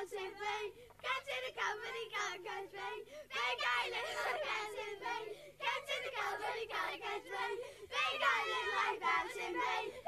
bouncing feet. Come to the company, can't catch me. Big island like bouncing feet. Come to the company, can't catch me. Big island like bouncing feet.